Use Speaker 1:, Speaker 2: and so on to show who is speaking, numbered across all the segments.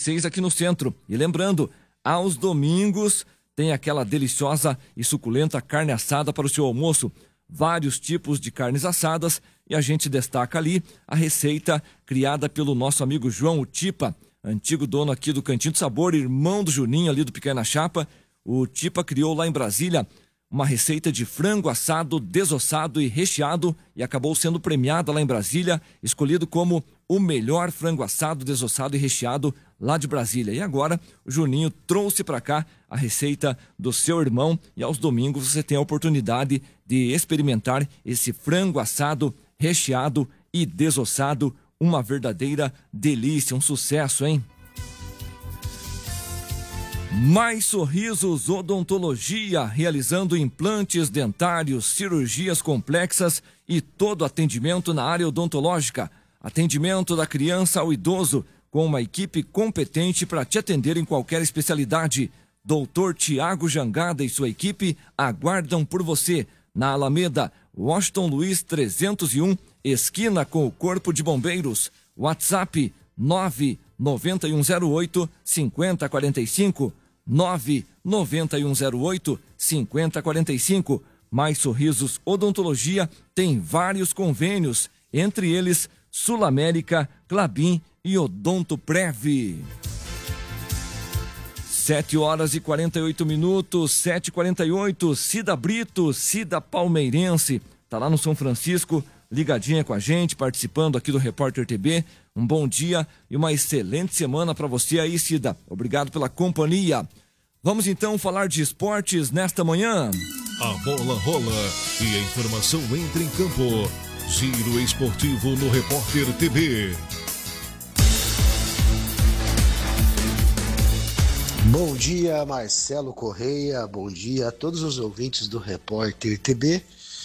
Speaker 1: 16 aqui no centro. E lembrando, aos domingos tem aquela deliciosa e suculenta carne assada para o seu almoço. Vários tipos de carnes assadas e a gente destaca ali a receita criada pelo nosso amigo João Tipa, antigo dono aqui do Cantinho do Sabor, irmão do Juninho ali do Pequena Chapa. O Tipa criou lá em Brasília uma receita de frango assado, desossado e recheado e acabou sendo premiada lá em Brasília, escolhido como o melhor frango assado, desossado e recheado lá de Brasília. E agora o Juninho trouxe para cá a receita do seu irmão e aos domingos você tem a oportunidade de experimentar esse frango assado, recheado e desossado, uma verdadeira delícia, um sucesso, hein? Mais Sorrisos Odontologia, realizando implantes dentários, cirurgias complexas e todo atendimento na área odontológica. Atendimento da criança ao idoso, com uma equipe competente para te atender em qualquer especialidade. Doutor Tiago Jangada e sua equipe aguardam por você na Alameda, Washington Luiz 301, esquina com o Corpo de Bombeiros. WhatsApp 99108 5045. 99108 5045. Mais Sorrisos Odontologia tem vários convênios, entre eles Sul América, Klabin e Odontoprev. 7h48, 7h48, Cida Brito, Cida Palmeirense, tá lá no São Francisco, ligadinha com a gente, participando aqui do Repórter TB. Um bom dia e uma excelente semana para você aí, Cida. Obrigado pela companhia. Vamos então falar de esportes nesta manhã.
Speaker 2: A bola rola e a informação entra em campo. Giro esportivo no Repórter TB.
Speaker 3: Bom dia, Marcelo Correia. Bom dia a todos os ouvintes do Repórter TB.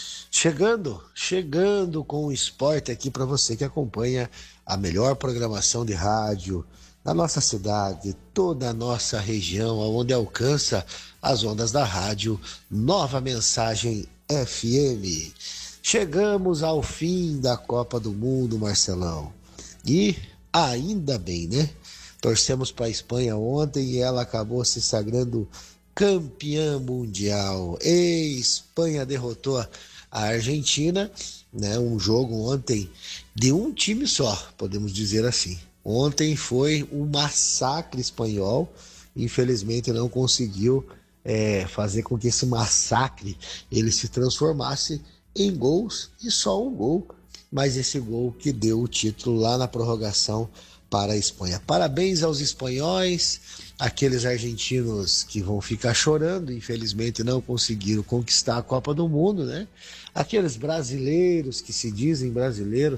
Speaker 3: Chegando com o esporte aqui para você que acompanha a melhor programação de rádio da nossa cidade, toda a nossa região, onde alcança as ondas da rádio Nova Mensagem FM. Chegamos ao fim da Copa do Mundo, Marcelão. E ainda bem, né? Torcemos para a Espanha ontem e ela acabou se sagrando campeã mundial. E Espanha derrotou a Argentina, né? Um jogo ontem de um time só, podemos dizer assim. Ontem foi um massacre espanhol. Infelizmente não conseguiu fazer com que esse massacre ele se transformasse em gols, e só um gol, mas esse gol que deu o título lá na prorrogação para a Espanha. Parabéns aos espanhóis, aqueles argentinos que vão ficar chorando, infelizmente não conseguiram conquistar a Copa do Mundo, né? Aqueles brasileiros que se dizem brasileiros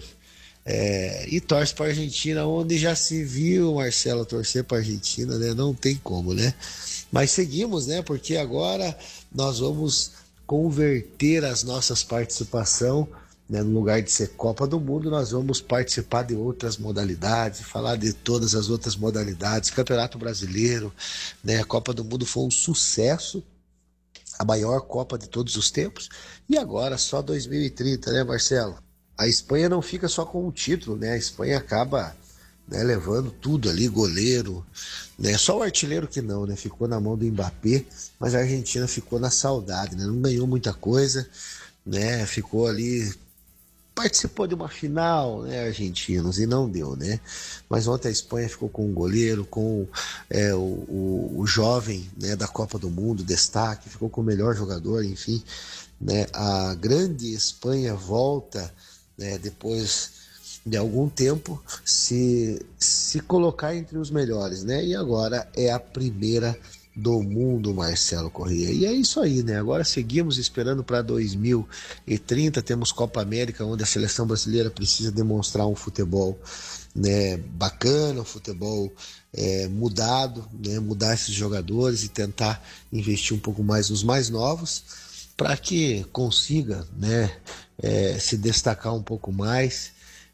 Speaker 3: e torce para a Argentina, onde já se viu, Marcelo, torcer para a Argentina, né? Não tem como, né? Mas seguimos, né? Porque agora nós vamos converter as nossas participações, né? No lugar de ser Copa do Mundo, nós vamos participar de outras modalidades, falar de todas as outras modalidades, Campeonato Brasileiro, né? A Copa do Mundo foi um sucesso, a maior Copa de todos os tempos, e agora só 2030, né, Marcelo? A Espanha não fica só com o título, né? A Espanha acaba, né, levando tudo ali, goleiro, né? Só o artilheiro que não, né? Ficou na mão do Mbappé, mas a Argentina ficou na saudade, né? Não ganhou muita coisa, né? Ficou ali, participou de uma final, né, argentinos, e não deu, né? Mas ontem a Espanha ficou com um goleiro, com o jovem, né, da Copa do Mundo, destaque, ficou com o melhor jogador, enfim, né? A grande Espanha volta, né, depois de algum tempo, se colocar entre os melhores, né? E agora é a primeira do mundo, Marcelo Corrêa. E é isso aí, né? Agora seguimos esperando para 2030, temos Copa América, onde a seleção brasileira precisa demonstrar um futebol, né, bacana, um futebol mudado, né? Mudar esses jogadores e tentar investir um pouco mais nos mais novos, para que consiga, né, se destacar um pouco mais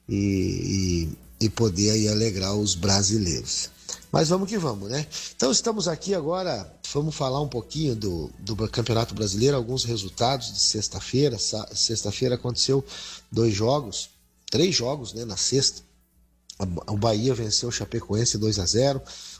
Speaker 3: e poder aí alegrar os brasileiros. Mas vamos que vamos, né? Então estamos aqui agora, vamos falar um pouquinho do Campeonato Brasileiro, alguns resultados de sexta-feira. Sexta-feira aconteceu 3 jogos, né, na sexta. O Bahia venceu o Chapecoense 2-0,